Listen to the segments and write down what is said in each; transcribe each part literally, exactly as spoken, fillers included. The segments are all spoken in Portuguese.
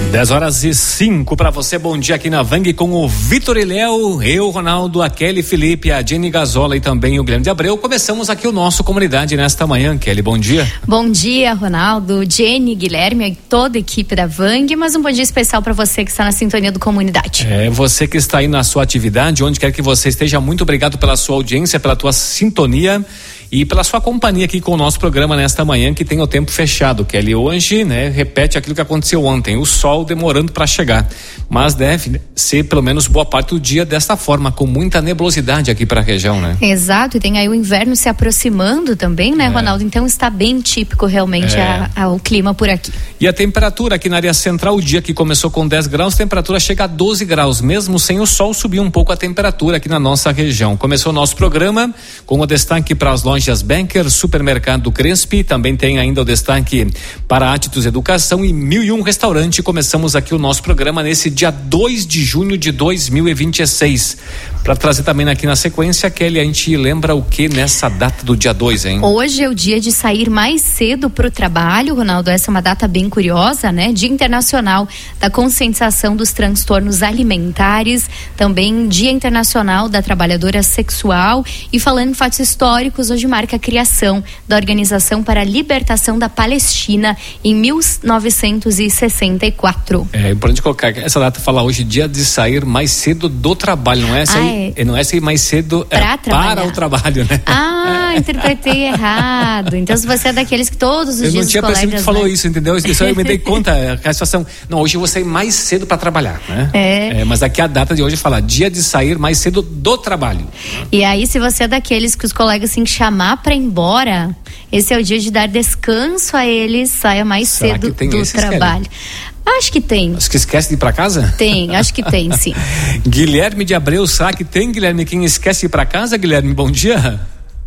dez horas e cinco para você, bom dia aqui na Vang com o Vitor Iléo, eu, Ronaldo, a Kelly Felipe, a Jenny Gazola e também o Guilherme de Abreu. Começamos aqui o nosso Comunidade nesta manhã. Kelly, bom dia. Bom dia, Ronaldo, Jenny, Guilherme e toda a equipe da Vang, mas um bom dia especial para você que está na sintonia do Comunidade. É, você que está aí na sua atividade, onde quer que você esteja, muito obrigado pela sua audiência, pela tua sintonia e pela sua companhia aqui com o nosso programa nesta manhã, que tem o tempo fechado, Kelly. Hoje, né, repete aquilo que aconteceu ontem, o sol demorando para chegar, mas deve ser pelo menos boa parte do dia desta forma, com muita nebulosidade aqui para a região, né? Exato, e tem aí o inverno se aproximando também, né, é. Ronaldo? Então está bem típico realmente é. a, a, o clima por aqui. E a temperatura aqui na área central, o dia que começou com dez graus, a temperatura chega a doze graus, mesmo sem o sol, subiu um pouco a temperatura aqui na nossa região. Começou o nosso programa com o destaque para as lojas Lojas Banker, Supermercado Crespi, também tem ainda o destaque para Atitus Educação e Mil e Um Restaurante. Começamos aqui o nosso programa nesse dia dois de junho de dois mil e vinte e seis. Para trazer também aqui na sequência, Kelly, a gente lembra o que nessa data do dia dois, hein? Hoje é o dia de sair mais cedo para o trabalho, Ronaldo. Essa é uma data bem curiosa, né? Dia Internacional da Conscientização dos Transtornos Alimentares, também Dia Internacional da Trabalhadora Sexual. E falando em fatos históricos, hoje marca a criação da Organização para a Libertação da Palestina em mil novecentos e sessenta e quatro. É importante colocar essa data, falar hoje, dia de sair mais cedo do trabalho, não é sair, ah, é. Não é sair mais cedo é para o trabalho, né? Ah, é. Interpretei errado. Então, se você é daqueles que todos os eu dias não tinha percebido que falou né? isso, entendeu? Isso eu me dei conta, a situação, não, hoje eu vou sair mais cedo para trabalhar, né? É. É. Mas aqui a data de hoje fala dia de sair mais cedo do trabalho. E aí, se você é daqueles que os colegas assim chamar para ir embora, esse é o dia de dar descanso a eles, saia mais Será cedo do trabalho. Querem? Acho que tem. Acho que esquece de ir para casa? Tem, acho que tem, sim. Guilherme de Abreu, será que tem, Guilherme, quem esquece de ir para casa, Guilherme? Bom dia.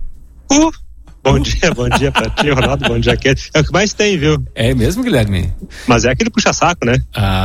Uh, bom dia, bom dia pra ti, Ronaldo, bom dia, Kelly. É o que mais tem, viu? É mesmo, Guilherme? Mas é aquele puxa-saco, né?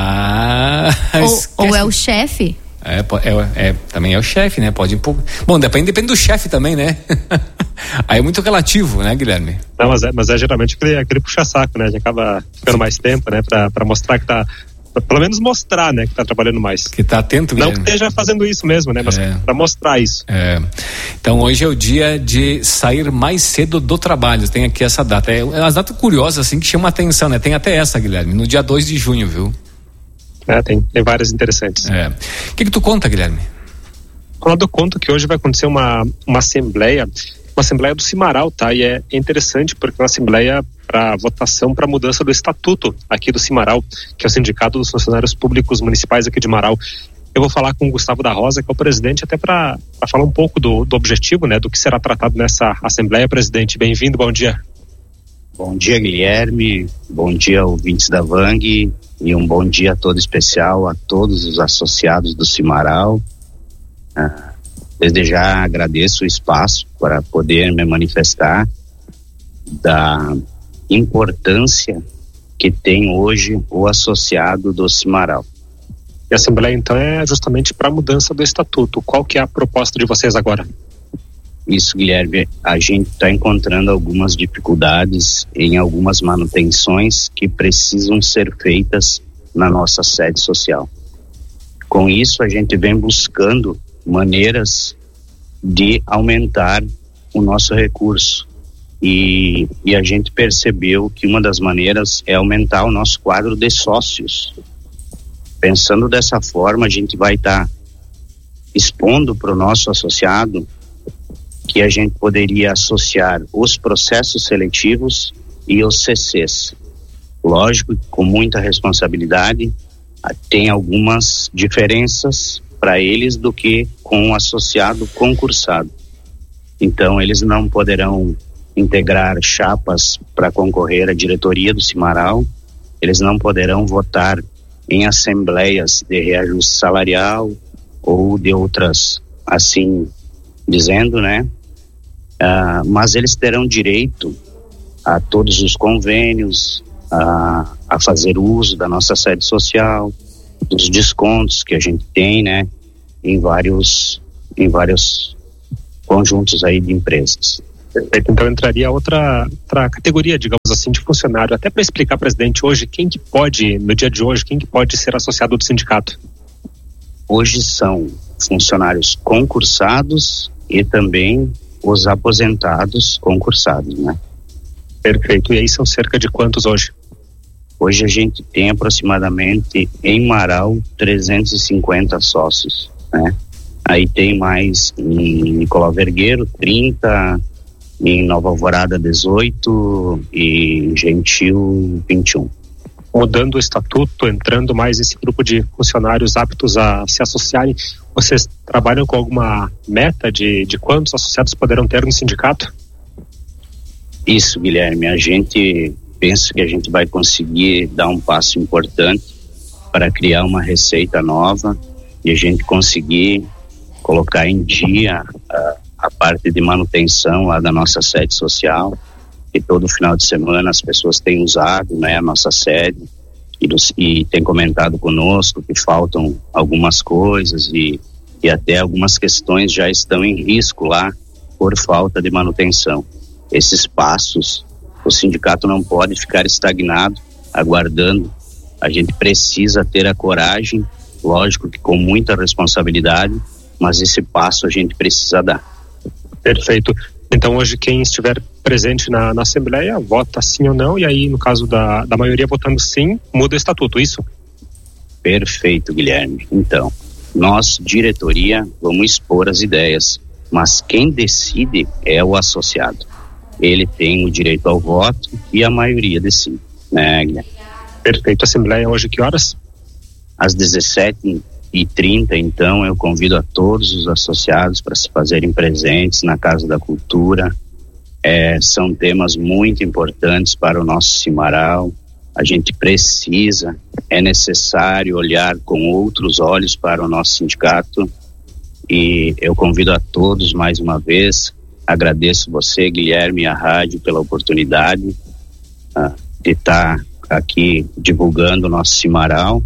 Ah, ou, ou é o chefe? É, é, é, também é o chefe, né? Pode impor. Bom, depende, depende do chefe também, né? Aí é muito relativo, né, Guilherme? Não, mas é, mas é geralmente aquele, aquele puxa-saco, né? A gente acaba ficando mais tempo, né? Pra, pra mostrar que tá, pra, pelo menos mostrar, né? Que tá trabalhando mais. Que tá atento, Guilherme. Não que esteja fazendo isso mesmo, né? Mas é. Pra mostrar isso. É. Então hoje é o dia de sair mais cedo do trabalho, tem aqui essa data. É uma data curiosa, assim, que chama a atenção, né? Tem até essa, Guilherme, no dia dois de junho, viu? É, tem, tem várias interessantes. É. O que que tu conta, Guilherme? Quando eu conto que hoje vai acontecer uma, uma assembleia, uma assembleia do Cimaral, tá? E é interessante porque é uma assembleia para votação para mudança do estatuto aqui do Cimaral, que é o Sindicato dos Funcionários Públicos Municipais aqui de Marau. Eu vou falar com o Gustavo da Rosa, que é o presidente, até para falar um pouco do, do objetivo, né? Do que será tratado nessa assembleia. Presidente, bem-vindo, bom dia. Bom dia, Guilherme, bom dia, ouvintes da Vang, e um bom dia todo especial a todos os associados do Cimaral. Ah, desde já agradeço o espaço para poder me manifestar da importância que tem hoje o associado do Cimaral. E a Assembleia, então, é justamente para a mudança do estatuto. Qual que é a proposta de vocês agora? Isso, Guilherme, a gente está encontrando algumas dificuldades em algumas manutenções que precisam ser feitas na nossa sede social. Com isso, a gente vem buscando maneiras de aumentar o nosso recurso e, e a gente percebeu que uma das maneiras é aumentar o nosso quadro de sócios. Pensando dessa forma, a gente vai estar tá expondo para o nosso associado que a gente poderia associar os processos seletivos e os C Cs. Lógico, com muita responsabilidade, tem algumas diferenças para eles do que com o associado concursado. Então, eles não poderão integrar chapas para concorrer à diretoria do Cimaral, eles não poderão votar em assembleias de reajuste salarial ou de outras, assim dizendo, né? Ah, mas eles terão direito a todos os convênios, a, a fazer uso da nossa sede social, dos descontos que a gente tem, né? Em vários, em vários conjuntos aí de empresas. Perfeito. Então entraria outra, outra categoria, digamos assim, de funcionário. Até para explicar, presidente, hoje quem que pode, no dia de hoje, quem que pode ser associado do sindicato? Hoje são funcionários concursados e também os aposentados concursados, né? Perfeito. E aí são cerca de quantos hoje? Hoje a gente tem aproximadamente em Marau trezentos e cinquenta sócios, né? Aí tem mais em Nicolau Vergueiro trinta, em Nova Alvorada dezoito e em Gentil vinte e um. Mudando o estatuto, entrando mais esse grupo de funcionários aptos a se associarem, vocês trabalham com alguma meta de, de quantos associados poderão ter no sindicato? Isso, Guilherme, a gente pensa que a gente vai conseguir dar um passo importante para criar uma receita nova e a gente conseguir colocar em dia a, a parte de manutenção lá da nossa sede social, que todo final de semana as pessoas têm usado, né, a nossa sede e, nos, e têm comentado conosco que faltam algumas coisas e, e até algumas questões já estão em risco lá por falta de manutenção. Esses passos, o sindicato não pode ficar estagnado, aguardando. A gente precisa ter a coragem, lógico que com muita responsabilidade, mas esse passo a gente precisa dar. Perfeito. Então hoje quem estiver presente na, na Assembleia vota sim ou não, e aí no caso da, da maioria votando sim, muda o estatuto, isso? Perfeito, Guilherme. Então, nós, diretoria, vamos expor as ideias, mas quem decide é o associado. Ele tem o direito ao voto e a maioria decide, né, Guilherme? Perfeito. Assembleia hoje que horas? Às dezessete e trinta, então eu convido a todos os associados para se fazerem presentes na Casa da Cultura. É, são temas muito importantes para o nosso Cimaral. A gente precisa, é necessário olhar com outros olhos para o nosso sindicato e eu convido a todos mais uma vez. Agradeço você, Guilherme, e a rádio pela oportunidade uh, de estar aqui divulgando o nosso Cimaral.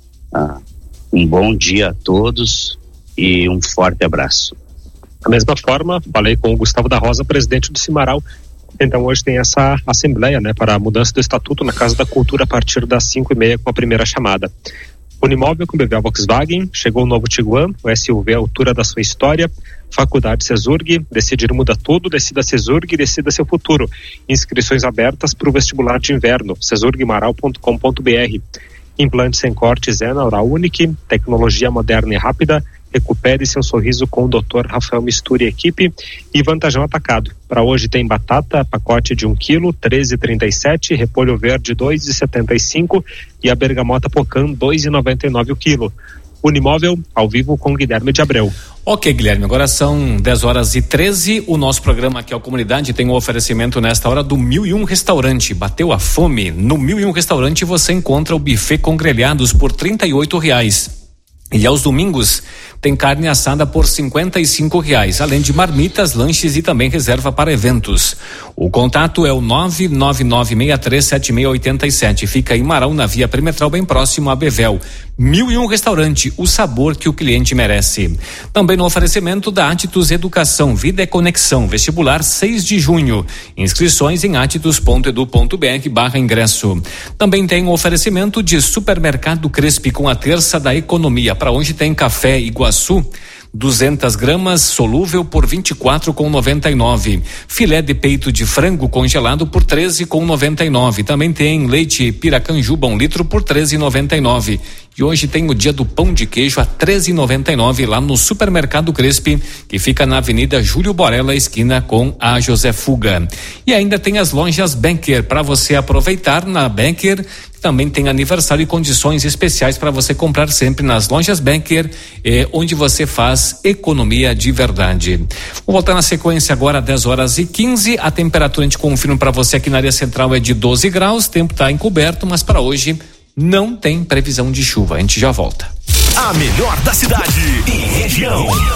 Uh, um bom dia a todos e um forte abraço. Da mesma forma, falei com o Gustavo da Rosa, presidente do Cimaral. Então hoje tem essa assembleia, né, para a mudança do estatuto na Casa da Cultura a partir das cinco e meia com a primeira chamada. Unimóvel com B V A Volkswagen, chegou o novo Tiguan, o S U V à altura da sua história. Faculdade Cesurg, decidir muda tudo, decida Cesurg, decida seu futuro. Inscrições abertas para o vestibular de inverno, cesurg maral ponto com ponto b r. Implante sem cortes é na Oral Unique, tecnologia moderna e rápida. Recupere seu sorriso com o doutor Rafael Mistura e equipe. E Vantajão Atacado. Para hoje tem batata, pacote de um quilo, treze e trinta e sete, repolho verde dois e setenta e cinco e a bergamota Pocan dois e noventa e nove o quilo. Unimóvel, ao vivo com Guilherme de Abreu. Ok, Guilherme, agora são dez horas e treze. O nosso programa aqui, a comunidade, tem um oferecimento nesta hora do Mil e Um Restaurante. Bateu a fome? No Mil e Um Restaurante você encontra o buffet com grelhados por trinta e oito reais. E aos domingos tem carne assada por cinquenta e cinco reais, além de marmitas, lanches e também reserva para eventos. O contato é o nove nove nove seis três sete seis oito sete. Fica em Marau, na Via Perimetral, bem próximo a Bevel. Mil e um Restaurante, o sabor que o cliente merece. Também no oferecimento da Atitus Educação, Vida é Conexão, vestibular seis de junho. Inscrições em atitus ponto edu ponto br barra ingresso. Também tem o oferecimento de Supermercado Crespi com a terça da economia. Para hoje tem café Iguaçu, duzentas gramas, solúvel por vinte e quatro reais e noventa e nove centavos. Filé de peito de frango congelado por treze reais e noventa e nove centavos. Também tem leite Piracanjuba um litro por treze reais e noventa e nove centavos. E hoje tem o dia do pão de queijo a treze reais e noventa e nove centavos lá no Supermercado Crespi, que fica na Avenida Júlio Borella, esquina com a José Fuga. E ainda tem as lojas Banker para você aproveitar na Banker. Também tem aniversário e condições especiais para você comprar sempre nas lojas Banker, eh, onde você faz economia de verdade. Vou voltar na sequência agora, dez horas e quinze. A temperatura a gente confirma para você aqui na área central é de doze graus. O tempo está encoberto, mas para hoje não tem previsão de chuva. A gente já volta. A melhor da cidade e região.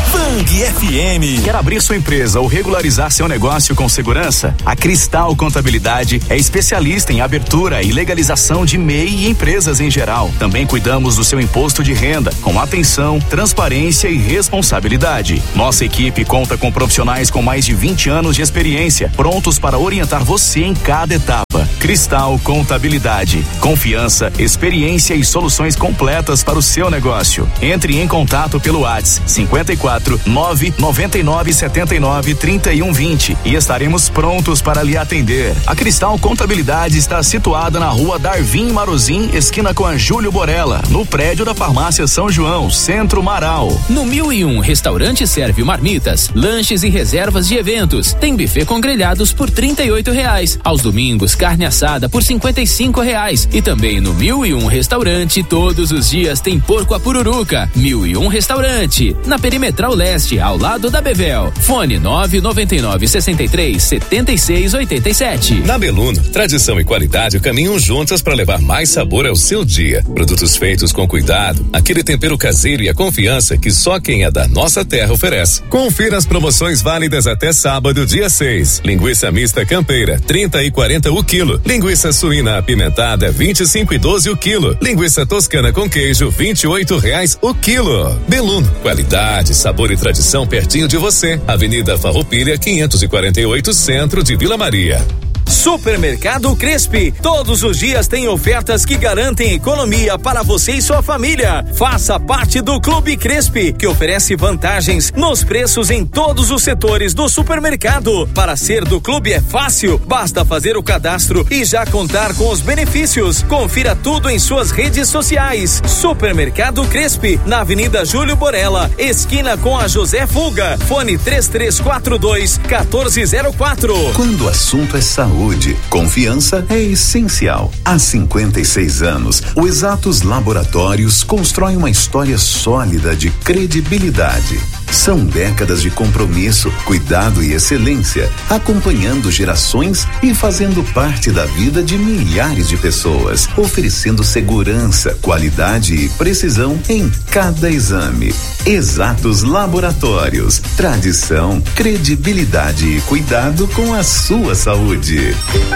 Bang F M. Quer abrir sua empresa ou regularizar seu negócio com segurança? A Cristal Contabilidade é especialista em abertura e legalização de M E I e empresas em geral. Também cuidamos do seu imposto de renda, com atenção, transparência e responsabilidade. Nossa equipe conta com profissionais com mais de vinte anos de experiência, prontos para orientar você em cada etapa. Cristal Contabilidade. Confiança, experiência e soluções completas para o seu negócio. Entre em contato pelo WhatsApp cinquenta e quatro, nove noventa e nove, setenta e nove, trinta e um, vinte e estaremos prontos para lhe atender. A Cristal Contabilidade está situada na rua Darvin Marozin, esquina com a Júlio Borella, no prédio da Farmácia São João, Centro Marau. No mil e um Restaurante serve marmitas, lanches e reservas de eventos. Tem buffet com grelhados por trinta e oito reais. Aos domingos, carne assada por cinquenta e cinco reais. E também no mil e um Restaurante, todos os dias tem porco a pururuca. mil e um Restaurante, na Perimetral Leste, ao lado da Bevel. Fone nove noventa e nove, sessenta e três, setenta e seis, oitenta e sete. Na Beluno, tradição e qualidade caminham juntas para levar mais sabor ao seu dia. Produtos feitos com cuidado, aquele tempero caseiro e a confiança que só quem é da nossa terra oferece. Confira as promoções válidas até sábado, dia seis. Linguiça mista campeira, trinta e quarenta o quilo. Linguiça suína apimentada, vinte e cinco e doze o quilo. Linguiça toscana com queijo, vinte e oito reais o quilo. Beluno, qualidade, sabor e tradição pertinho de você. Avenida Farroupilha, quinhentos e quarenta e oito, centro de Vila Maria. Supermercado Crespi, todos os dias tem ofertas que garantem economia para você e sua família. Faça parte do Clube Crespi, que oferece vantagens nos preços em todos os setores do supermercado. Para ser do clube é fácil, basta fazer o cadastro e já contar com os benefícios. Confira tudo em suas redes sociais. Supermercado Crespi, na Avenida Júlio Borella, esquina com a José Fuga. Fone três três quatro dois, um quatro zero quatro. Quando o assunto é saúde, confiança é essencial. Há cinquenta e seis anos, o Exatos Laboratórios constrói uma história sólida de credibilidade. São décadas de compromisso, cuidado e excelência, acompanhando gerações e fazendo parte da vida de milhares de pessoas, oferecendo segurança, qualidade e precisão em cada exame. Exatos Laboratórios, tradição, credibilidade e cuidado com a sua saúde.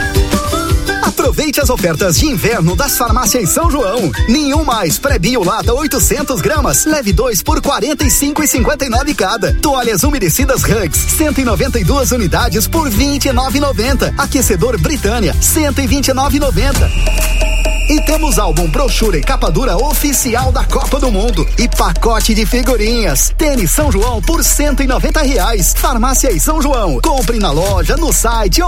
Aproveite as ofertas de inverno das farmácias São João. Nenhum mais pré-bio lata oitocentos gramas, leve dois por quarenta e cinco e cinquenta e nove cada. Toalhas umedecidas Hugs, cento e noventa e duas unidades por vinte e nove e noventa. Aquecedor Britânia, cento e vinte e nove e noventa. E temos álbum, brochura e capa dura oficial da Copa do Mundo e pacote de figurinhas. Tênis São João por cento e noventa reais. Farmácia São João. Compre na loja, no site